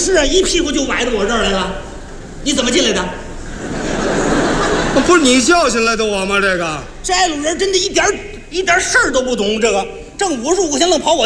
是啊，一屁股就崴到我这儿来了。你怎么进来的？ 不是你叫进来的我吗？这个这路人真的一点事儿都不懂，这个正50块钱愣跑我